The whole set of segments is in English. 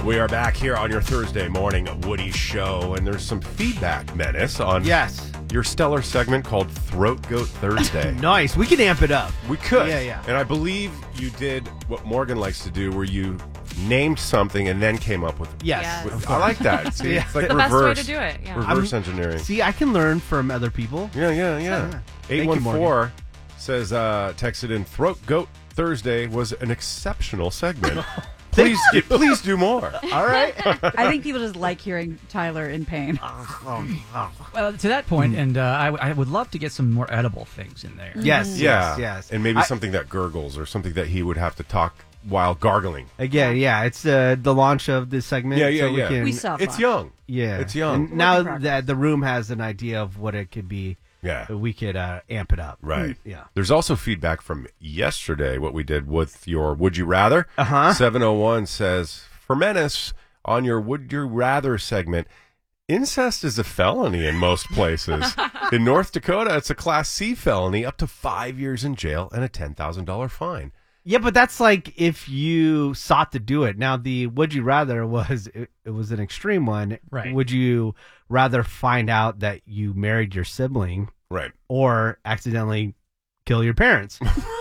We are back here on your Thursday morning Woody Show, and there's some feedback, Menace, on your stellar segment called Throat Goat Thursday. Nice. We can amp it up. We could. Yeah. And I believe you did what Morgan likes to do, where you named something and then came up with I like that. See, it's like the reverse. best way to do it. Yeah. Reverse engineering. See, I can learn from other people. Yeah. 814 says, texted in, Throat Goat Thursday was an exceptional segment. Please do more. All right. I think people just like hearing Tyler in pain. Well, to that point, and I would love to get some more edible things in there. Yes. And maybe something that gurgles or something that he would have to talk while gargling. Again, it's the launch of this segment. Yeah. We saw It's fun. young. Yeah. It's young. And now that the room has an idea of what it could be, we could amp it up. Right. Yeah. There's also feedback from yesterday, what we did with your Would You Rather. 701 says, for Menace, on your Would You Rather segment, incest is a felony in most places. In North Dakota, it's a Class C felony, up to 5 years in jail and a $10,000 fine. Yeah, but that's like if you sought to do it. Now, the Would You Rather was it was an extreme one. Right. Would you rather find out that you married your sibling, right, or accidentally kill your parents?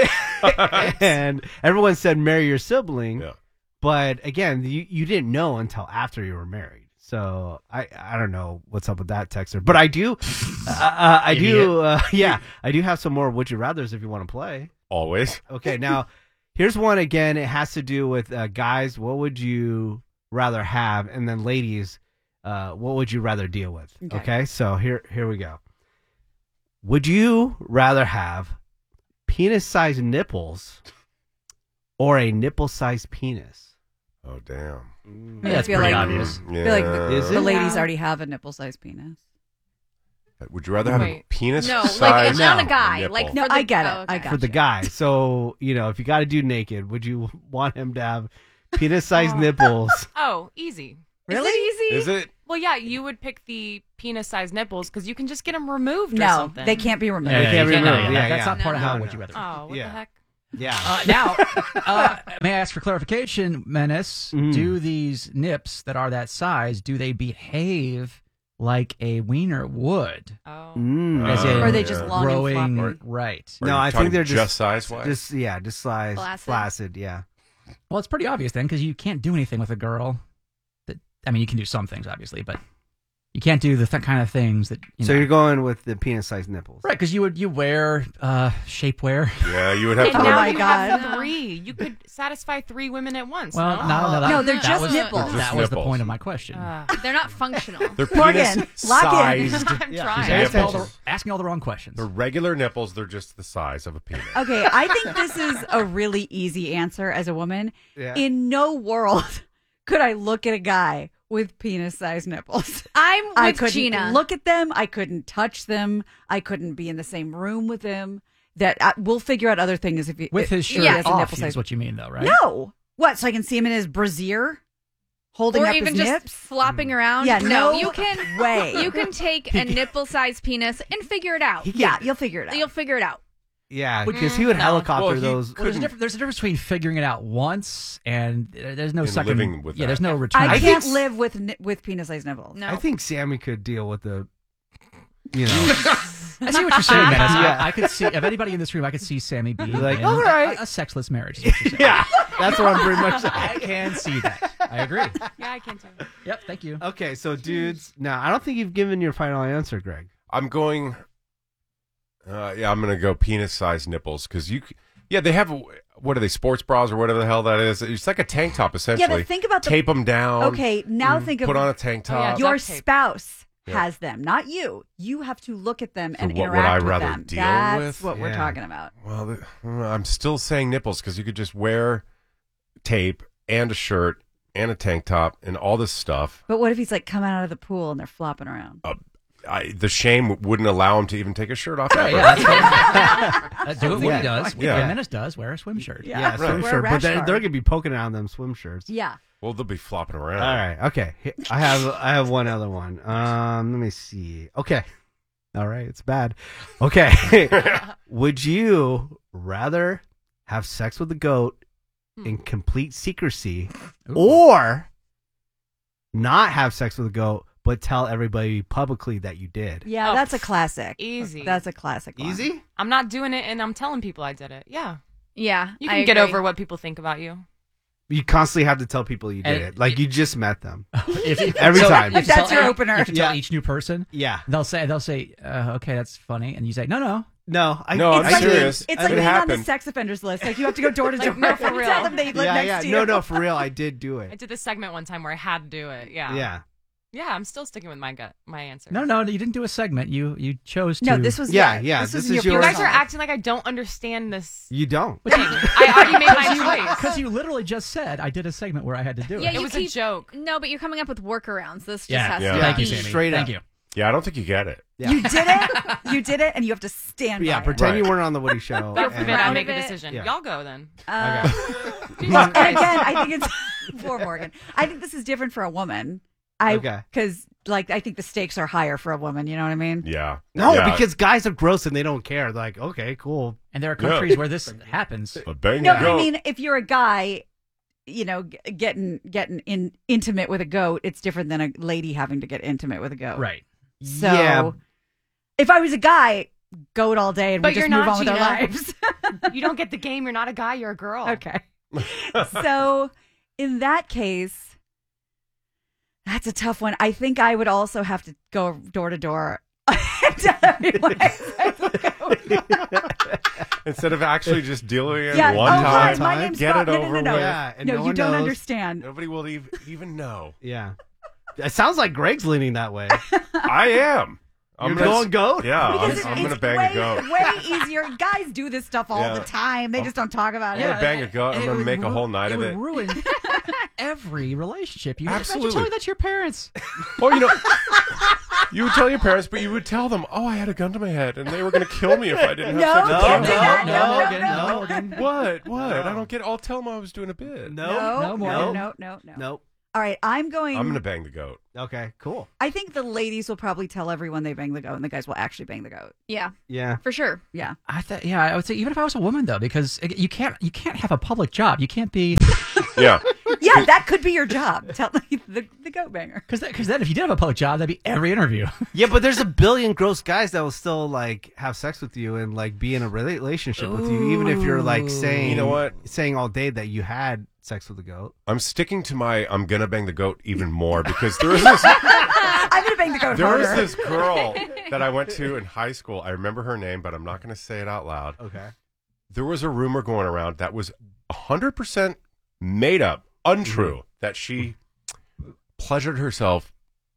And everyone said marry your sibling, but again, you didn't know until after you were married. So I don't know what's up with that texter, but I do, I do have some more Would You Rathers if you want to play. Always. Okay, now. Here's one again. It has to do with guys. What would you rather have? And then ladies, what would you rather deal with? Okay, so here we go. Would you rather have penis-sized nipples or a nipple-sized penis? Oh, damn. Yeah, that's pretty obvious. I feel like Is the it? ladies already have a nipple-sized penis. Would you rather have a penis No, size like it's not a nipple? guy. Like No, for the, I get it. oh, okay. I got For the you. guy. So, if you got to do naked, would you want him to have penis-sized nipples? Oh, easy. Really? Is it easy? Is it? Well, yeah, you would pick the penis-sized nipples because you can just get them removed or No, something. they can't be removed. They can't be you removed. That's not part of how Would You Rather. Oh, what the heck? Yeah. Now, may I ask for clarification, Menace? Do these nips that are that size, do they behave like a wiener would? Oh. As in Or are they just long and growing, floppy? right? Are No, you I talking think they're just size-wise? Just size. Flaccid, yeah. Well, it's pretty obvious then, because you can't do anything with a girl. You can do some things, obviously, but you can't do the kind of things that. So you're going with the penis-sized nipples, right? Because you wear shapewear. Yeah, you would have And to. now my you God. have 3. You could satisfy 3 women at once. Well, no? no, they're that just was, nipples. That was the point of my question. They're not functional. They're Morgan, lock in. penis-sized. I'm trying. Asking all the wrong questions. They're regular nipples. They're just the size of a penis. Okay, I think this is a really easy answer as a woman. Yeah. In no world could I look at a guy with penis-sized nipples. I'm I with couldn't Gina. look at them. I couldn't touch them. I couldn't be in the same room with him. We'll figure out other things if With his shirt he has a off, nipple is size. what you mean, though, right? No, what? So I can see him in his brassiere, holding or up even his just nips. flopping around. Yeah, no you can way. You can take a nipple-sized penis and figure it out. Yeah, you'll figure it out. You'll figure it out. Yeah, because he would helicopter Well, he those. Well, there's a difference between figuring it out once and there's no And second. living with that. There's no return. I I can't think- live with penis-sized nipples. No. I think Sammy could deal with the, I see what you're saying, Menace. Yeah. I could see, if anybody in this room, I could see Sammy being Like, in all right. a sexless marriage. Is what you're saying. yeah, that's what I'm pretty much saying. I can see that. I agree. Yeah, I can too. Yep, thank you. Okay, so dudes, now I don't think you've given your final answer, Greg. I'm going. I'm going to go penis-sized nipples because they have. What are they? Sports bras or whatever the hell that is. It's like a tank top essentially. Yeah, but think about tape them down. Okay, now think of put on a tank top. your Duct tape. spouse Yeah. has them, not you. You have to look at them and what would interact I with rather them. deal That's with? what we're Yeah. talking about. Well, I'm still saying nipples because you could just wear tape and a shirt and a tank top and all this stuff. But what if he's like coming out of the pool and they're flopping around? The shame wouldn't allow him to even take his shirt off. Right, ever. yeah, that's do it what he does. Yeah. What Menace does, wear a swim shirt. Yeah, swim wear a shirt, rash but they're guard. going to be poking out them swim shirts. Yeah. Well, they'll be flopping around. All right, okay. I have one other one. Let me see. Okay. All right, it's bad. Okay. Would you rather have sex with a goat in complete secrecy or not have sex with a goat, but tell everybody publicly that you did? Yeah, that's a classic. Easy. That's a classic one. Easy? I'm not doing it, and I'm telling people I did it. Yeah. Yeah. You I can get agree. over what people think about you. You constantly have to tell people you did And it. Like you just met them. If Every time. you have to That's tell- your opener. You have to tell Yeah. each new person. Yeah. They'll say, okay, that's funny, and you say, no. No, No, I'm It's serious. It's It like being on the happened. sex offenders list. Like you have to go door to door. no, for real. Tell them they live next to you. No, for real. I did do I it. did this segment one time where I had to do it. Yeah. Yeah. Yeah, I'm still sticking with my answer. No, you didn't do a segment. You chose to. No, this was Yeah, This this was is You yours. guys are acting like I don't understand this You don't. thing. I already made my choice. because you literally just said I did a segment where I had to do Yeah, it. It you was keep- a joke. No, but you're coming up with workarounds. This just Yeah. has Yeah. to Thank be. you, Sammy. Straight Thank up. you. Yeah, I don't think you get it. Yeah. You did it. You did it, and you have to stand Yeah, by pretend Right. you weren't on the Woody Show. God and- forbid I proud make of a it. decision. Yeah. Y'all go then. Okay. Jesus And Christ. again, I think it's for Morgan. I think this is different for a woman. Okay. Because I think the stakes are higher for a woman. You know what I mean? Yeah. No, Yeah. because guys are gross and they don't care. They're like, okay, cool. And there are countries where this happens. A bang No, a goat. I mean, if you're a guy, getting intimate with a goat, it's different than a lady having to get intimate with a goat. Right. So, Yeah. if I was a guy, goat all day, and But we just you're move not, on with our Gina. lives. You don't get the game. You're not a guy. You're a girl. Okay. So, in that case, that's a tough one. I think I would also have to go door to door and tell everyone I said goat. Instead of actually just dealing it Yeah. one Oh, time, hi, my name's get Scott. it No, over no. with. Yeah, and No, no you one don't knows. understand. Nobody will even know. Yeah. It sounds like Greg's leaning that way. I am. You're going goat? Yeah, Because I'm it's going to bang way, a goat. way easier. Guys do this stuff all Yeah. the time. They just don't talk about I'm it. going to bang a goat. I'm And it going to would make a ru- whole night of would it. ruin every relationship. You Absolutely. tell me that's your parents. Well, you would tell your parents, but you would tell them, "Oh, I had a gun to my head, and they were going to kill me if I didn't have No, sex with can't them." do that. No. What? I don't get. I'll tell them I was doing a bit. No. No. Nope. All right, I'm going I'm going to bang the goat. Okay, cool. I think the ladies will probably tell everyone they bang the goat, and the guys will actually bang the goat. Yeah, Yeah. for sure. Yeah. I would say even if I was a woman though, because you can't have a public job. You can't be Yeah. Yeah, that could be your job. Tell the goat banger. because then if you did have a public job, that'd be every interview. Yeah, but there's a billion gross guys that will still like have sex with you and like be in a relationship with you, even if you're like saying, You know what? saying all day that you had sex with a goat. I'm sticking to my I'm going to bang the goat even more because there was this I'm gonna bang the goat there was harder. this girl that I went to in high school. I remember her name, but I'm not going to say it out loud. Okay. There was a rumor going around that was 100% made up, untrue, that she pleasured herself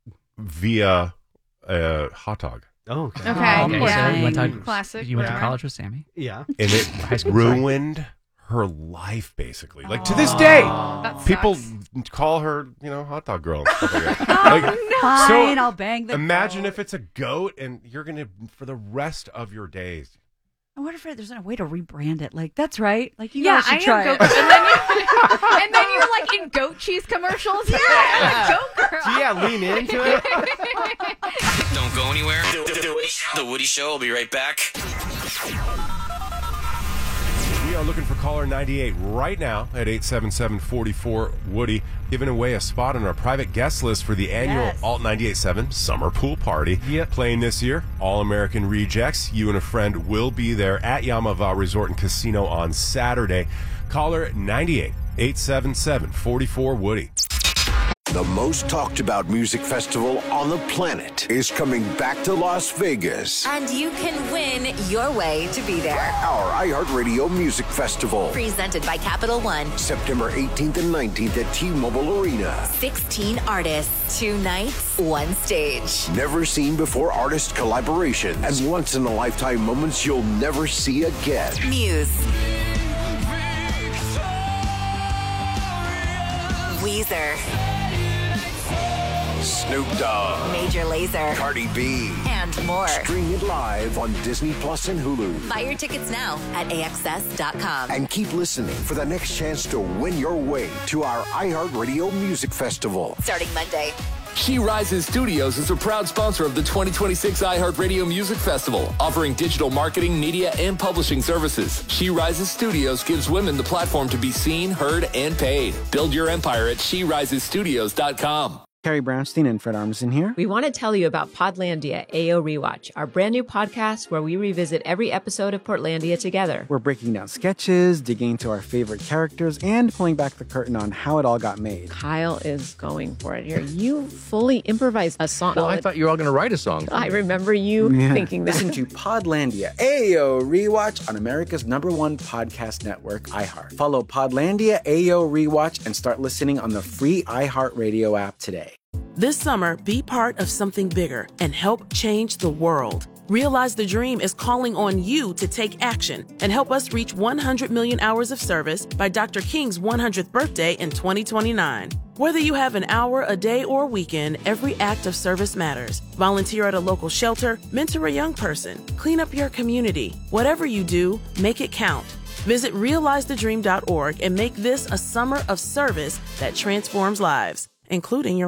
via a hot dog. Oh, okay. Okay. Okay, Yeah. so you went to Classic. You went to whatever. college with Sammy. Yeah. And it High school, ruined her life, basically. Like, to this day, That people sucks. call her, hot dog girl. And stuff like that. Like, Fine, so I'll bang the imagine goat. if it's a goat and you're going to, for the rest of your days. I wonder if there's a way to rebrand it. Like, that's right. Like, you Yeah, guys should I try am it. goat. And then you're like in goat cheese commercials. Yeah, goat girl. So yeah, lean into it. Don't go anywhere. The Woody Show will be right back. We are looking for caller 98 right now at 877-44-WOODY, giving away a spot on our private guest list for the annual Yes. Alt 98.7 Summer Pool Party. Yep. Playing this year, All-American Rejects. You and a friend will be there at Yamava Resort and Casino on Saturday. Caller 98 877-44-WOODY. The most talked about music festival on the planet is coming back to Las Vegas. And you can win your way to be there. Our iHeartRadio Music Festival. Presented by Capital One. September 18th and 19th at T-Mobile Arena. 16 artists, 2 nights, 1 stage. Never seen before artist collaborations and once in a lifetime moments you'll never see again. Muse. Weezer. Snoop Dogg. Major Lazer. Cardi B. And more. Stream it live on Disney Plus and Hulu. Buy your tickets now at AXS.com. And keep listening for the next chance to win your way to our iHeartRadio Music Festival. Starting Monday. She Rises Studios is a proud sponsor of the 2026 iHeartRadio Music Festival, offering digital marketing, media, and publishing services. She Rises Studios gives women the platform to be seen, heard, and paid. Build your empire at SheRisesStudios.com. Carrie Brownstein and Fred Armisen here. We want to tell you about Podlandia AO Rewatch, our brand new podcast where we revisit every episode of Portlandia together. We're breaking down sketches, digging into our favorite characters, and pulling back the curtain on how it all got made. Kyle is going for it here. You fully improvised a song. Well, I thought you were all going to write a song. I remember you thinking that. Listen to Podlandia AO Rewatch on America's #1 podcast network, iHeart. Follow Podlandia AO Rewatch and start listening on the free iHeartRadio app today. This summer, be part of something bigger and help change the world. Realize the Dream is calling on you to take action and help us reach 100 million hours of service by Dr. King's 100th birthday in 2029. Whether you have an hour, a day, or a weekend, every act of service matters. Volunteer at a local shelter, mentor a young person, clean up your community. Whatever you do, make it count. Visit realizethedream.org and make this a summer of service that transforms lives, including your